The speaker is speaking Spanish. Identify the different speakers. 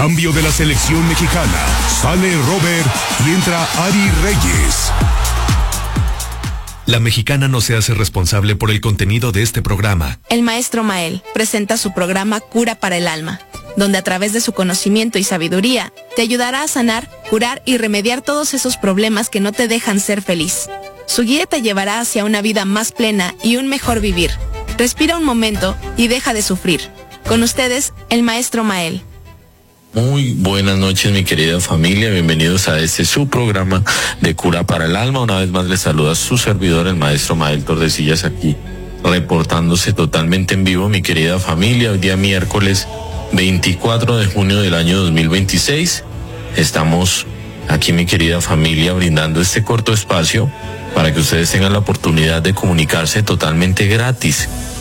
Speaker 1: Cambio de la selección mexicana. Sale Robert y entra Ari Reyes.
Speaker 2: La Mexicana no se hace responsable por el contenido de este programa.
Speaker 3: El maestro Mael presenta su programa Cura para el Alma, donde a través de su conocimiento y sabiduría te ayudará a sanar, curar y remediar todos esos problemas que no te dejan ser feliz. Su guía te llevará hacia una vida más plena y un mejor vivir. Respira un momento y deja de sufrir. Con ustedes, el maestro Mael.
Speaker 4: Muy buenas noches, mi querida familia, bienvenidos a este su programa de Cura para el Alma. Una vez más les saluda su servidor, el maestro Mael Tordesillas, aquí reportándose totalmente en vivo, mi querida familia. Hoy día miércoles 24 de junio del año 2026, estamos aquí, mi querida familia, brindando este corto espacio para que ustedes tengan la oportunidad de comunicarse totalmente gratis